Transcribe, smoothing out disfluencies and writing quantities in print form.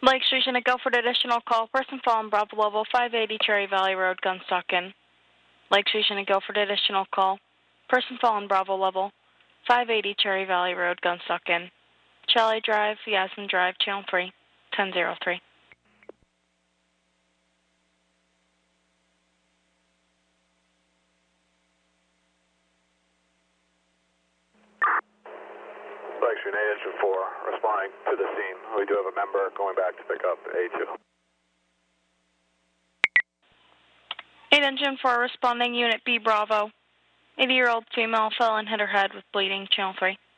Lake Station to go for the additional call. Person fallen Bravo level 580 Cherry Valley Road, Gunstockin. Lake Station to go for the additional call. Person fallen Bravo level 580 Cherry Valley Road, Gunstockin. Charlie Drive, Yasmin Drive, Channel 3, 1003. Lake Station 8 Engine 4 responding to the scene. We do have a member going back to pick up A2. 8 Engine 4 responding, Unit B Bravo. 80-year-old female fell and hit her head with bleeding, Channel 3.